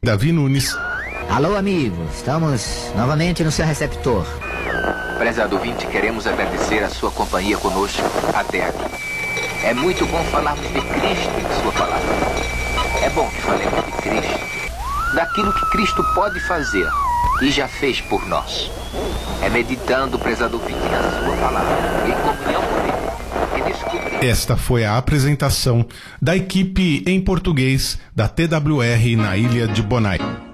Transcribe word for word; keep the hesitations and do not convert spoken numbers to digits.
Davi Nunes. Alô, amigo, estamos novamente no seu receptor. Prezado ouvinte, queremos agradecer a sua companhia conosco até aqui. É muito bom falarmos de Cristo em sua palavra. É bom que falemos de Cristo, daquilo que Cristo pode fazer e já fez por nós. É meditando, prezado ouvinte, na sua palavra, em comunhão com Ele, que descobrimos. Esta foi a apresentação da equipe em português da T W R na Ilha de Bonaire.